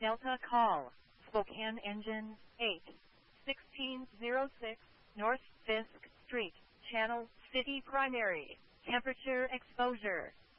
Delta call. Spokane engine 8. 1606 North Fisk Street. Channel City primary. Temperature exposure